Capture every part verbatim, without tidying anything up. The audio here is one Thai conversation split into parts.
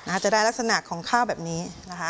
นะจะได้ลักษณะของข้าวแบบนี้นะคะ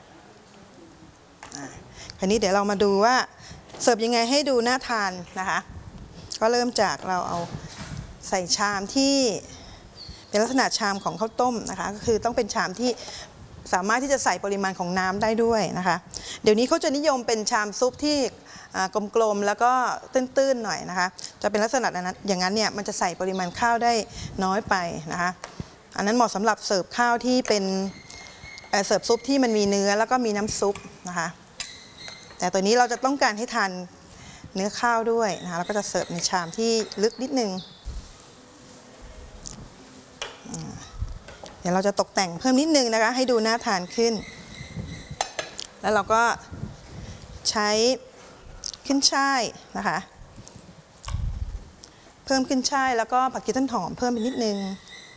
คราวนี้เดี๋ยวเรามาดูว่าเสิร์ฟยังไงให้ดูน่าทานนะคะก็เริ่มจากเราเอาใส่ชามที่เป็นลักษณะชามของข้าวต้มนะคะก็คือต้องเป็นชามที่สามารถที่จะใส่ปริมาณของน้ำได้ด้วยนะคะเดี๋ยวนี้เขาจะนิยมเป็นชามซุปที่กลมๆแล้วก็ตื้นๆหน่อยนะคะจะเป็นลักษณะนั้นอย่างนั้นเนี่ยมันจะใส่ปริมาณข้าวได้น้อยไปนะคะอันนั้นเหมาะสำหรับเสิร์ฟข้าวที่เป็นเสิร์ฟซุปที่มันมีเนื้อแล้วก็มีน้ำซุปนะคะแต่ตัวนี้เราจะต้องการให้ทานเนื้อข้าวด้วยนะคะแล้วก็จะเสิร์ฟในชามที่ลึกนิดนึงเดี๋ยวเราจะตกแต่งเพิ่มนิดนึงนะคะให้ดูน่าทานขึ้นแล้วเราก็ใช้ขึ้นช่ายนะคะเพิ่มขึ้นช่ายแล้วก็ผักชีต้นหอมเพิ่มไปนิดนึง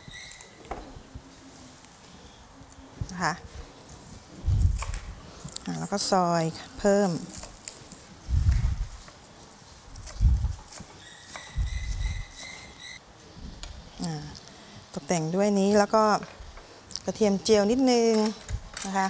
นะคะแล้วก็ซอยเพิ่มตกแต่งด้วยนี้แล้วก็กระเทียมเจียวนิดนึงนะคะ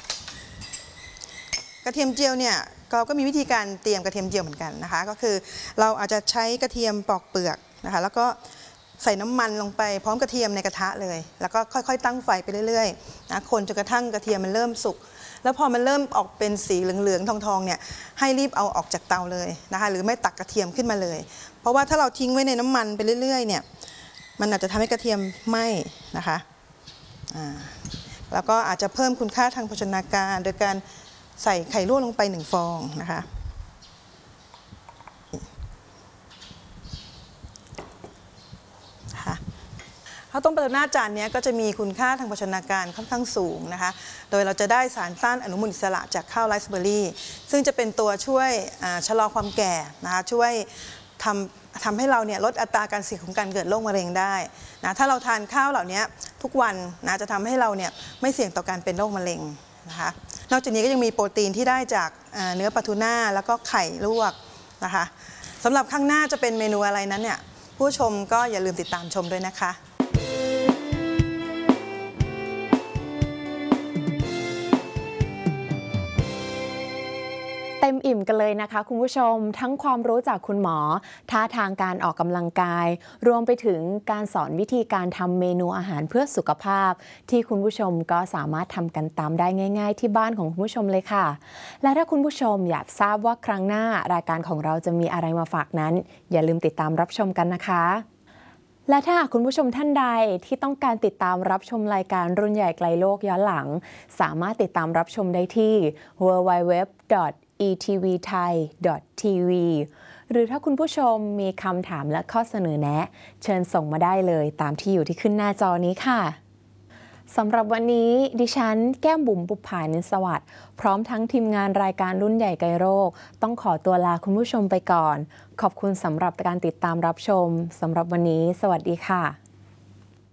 กระเทียมเจียวเนี่ยเราก็มีวิธีการเตรียมกระเทียมเจียวเหมือนกันนะคะก็คือเราอาจจะใช้กระเทียมปอกเปลือกนะคะแล้วก็ใส่น้ำมันลงไปพร้อมกระเทียมในกระทะเลยแล้วก็ค่อยๆตั้งไฟไปเรื่อยๆนะคนจนกระทั่งกระเทียมมันเริ่มสุกแล้วพอมันเริ่มออกเป็นสีเหลืองๆทองๆเนี่ยให้รีบเอาออกจากเตาเลยนะคะหรือไม่ตักกระเทียมขึ้นมาเลยเพราะว่าถ้าเราทิ้งไว้ในน้ำมันไปเรื่อยๆเนี่ยมันอาจจะทำให้กระเทียมไหม้นะคะแล้วก็อาจจะเพิ่มคุณค่าทางโภชนาการโดยการใส่ไข่ลวกลงไปหนึ่งฟองนะคะข้าวต้มปลาทูน่าจานนี้ก็จะมีคุณค่าทางโภชนาการค่อนข้างสูงนะคะโดยเราจะได้สารต้านอนุมูลอิสระจากข้าวไรซ์เบอร์รี่ซึ่งจะเป็นตัวช่วยชะลอความแก่นะคะช่วยทำทำให้เราเนี่ยลดอัตราการเสี่ยงของการเกิดโรคมะเร็งได้นะถ้าเราทานข้าวเหล่านี้ทุกวันนะจะทำให้เราเนี่ยไม่เสี่ยงต่อการเป็นโรคมะเร็งนะคะนอกจากนี้ก็ยังมีโปรตีนที่ได้จากเนื้อปลาทูน่าแล้วก็ไข่ลวกนะคะสำหรับข้างหน้าจะเป็นเมนูอะไรนั้นเนี่ยผู้ชมก็อย่าลืมติดตามชมด้วยนะคะเต็มอิ่มกันเลยนะคะคุณผู้ชมทั้งความรู้จากคุณหมอท่าทางการออกกำลังกายรวมไปถึงการสอนวิธีการทำเมนูอาหารเพื่อสุขภาพที่คุณผู้ชมก็สามารถทำกันตามได้ง่ายๆที่บ้านของคุณผู้ชมเลยค่ะและถ้าคุณผู้ชมอยากทราบว่าครั้งหน้ารายการของเราจะมีอะไรมาฝากนั้นอย่าลืมติดตามรับชมกันนะคะและถ้าคุณผู้ชมท่านใดที่ต้องการติดตามรับชมรายการรุ่นใหญ่ไกลโลกย้อนหลังสามารถติดตามรับชมได้ที่ ดับเบิลยู ดับเบิลยู ดับเบิลยู ดอท อี ที วี ไทย ดอท ที วี หรือถ้าคุณผู้ชมมีคำถามและข้อเสนอแนะเชิญส่งมาได้เลยตามที่อยู่ที่ขึ้นหน้าจอนี้ค่ะสำหรับวันนี้ดิฉันแก้มบุ๋มบุภานินสวัสดิ์พร้อมทั้งทีมงานรายการรุ่นใหญ่ไกลโลกต้องขอตัวลาคุณผู้ชมไปก่อนขอบคุณสำหรับการติดตามรับชมสำหรับวันนี้สวัสดีค่ะ